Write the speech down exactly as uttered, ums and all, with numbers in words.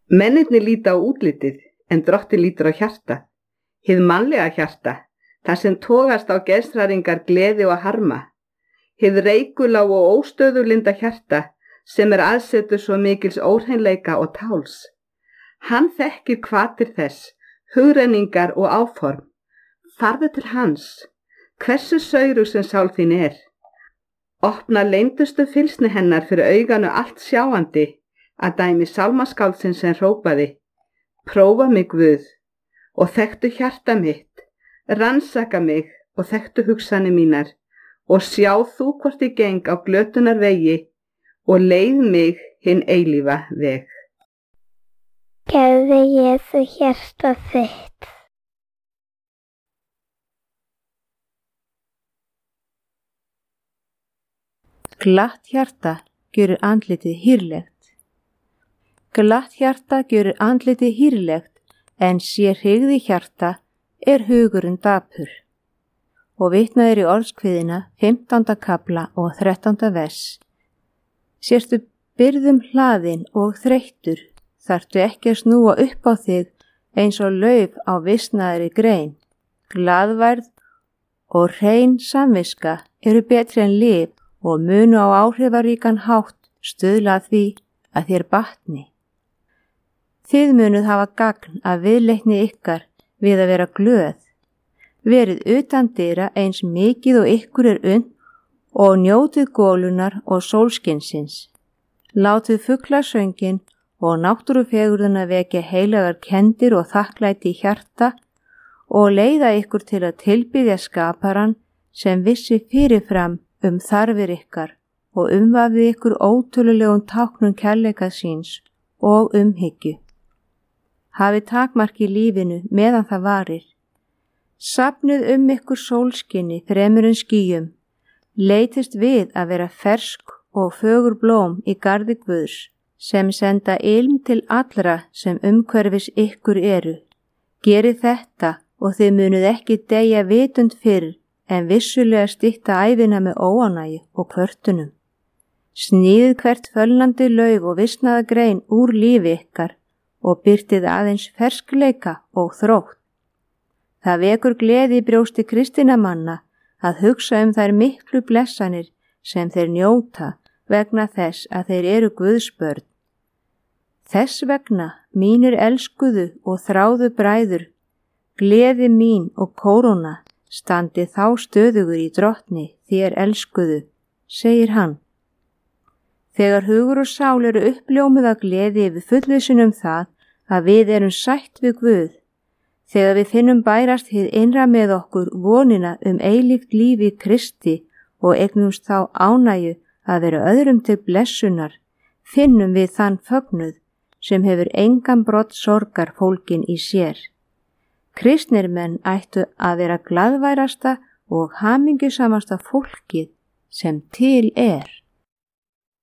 Mennirnir líta á útlitið, en Drottinn lítur á hjarta. Hið mannlega hjarta, þar sem togast á geðshræringar, gleði og harma. Hið reikula og óstöðulinda hjarta, sem er aðsetur svo mikils óhreinleika og táls. Hann þekkir hvatir þess, hugrenningar og áform. Farðu til hans, hversu saurug sem sál þín er. Opna leyndustu fylsni hennar fyrir auganu allt sjáandi, að dæmi sálmaskáldsins sem hrópaði: Prófa mig, Guð, og þekktu hjarta mitt, rannsaka mig og þekktu hugsanir mínar, og sjá þú hvort ég geng á glötunar vegi og leið mig hinn eilífa veg. Gefðu Jesú hjarta þitt. Glatt hjarta gjörir andlitið hýrlegt. Glatt hjarta gjörir andlitið hýrlegt, en sé hryggði hjarta er hugurinn dapur. Og vitnað er í orðskviðina fimmtánda kafla og þrettánda vers. Sérstu byrðum hlaðin og þreyttur, þarftu ekki að snúa upp á þig eins og lauf á visnaðri grein. Glaðværð og hrein samviska eru betri en lyf og munu á áhrifaríkan hátt stuðla að því að þér batni. Þið munuð hafa gagn af viðleitni ykkar við að vera glöð. Verið utan dyra eins mikið og ykkur er unnt og njótið gólunar og sólskinsins. Látið fuglasöngin og náttúrufegurðuna vekja heilagar kendir og þakklæti í hjarta og leiða ykkur til að tilbiðja skaparan sem vissi fyrirfram um þarfir ykkar og umvafði ykkur ótölulegum táknum kærleika síns og umhyggju. Hafið takmark í lífinu meðan það varir. Safnið um ykkur sólskinni fremur en skýjum. Leitist við að vera fersk og fögur blóm í garði Guðs, sem senda ilm til allra sem umhverfis ykkur eru. Gerið þetta og þið munuð ekki deyja vitund fyrr en vissulega stytta ævina með óánægju og kvörtunum. Sníðið hvert fölnandi lauf og visnaða grein úr lífi ykkar og byrtið aðeins ferskleika og þrótt. Það vekur gleði í brjósti kristinna manna að hugsa um þær miklu blessanir sem þeir njóta vegna þess að þeir eru Guðs börn. Þess vegna, mínir elskuðu og þráðu bræður, gleði mín og kóróna, standi þá stöðugur í Drottni þér elskuðu, segir hann. Þegar hugur og sál eru uppljómuð af gleði yfir fullvissun um það að við erum sætt við Guð, þegar við finnum bærast hið innra með okkur vonina um eilíft lífi Kristi og eignumst þá ánægju að vera öðrum til blessunar, finnum við þann fögnuð sem hefur engan brott sorgar fólkin í sér. Kristnir menn ættu að vera glaðværasta og hamingjusamasta fólkið sem til er.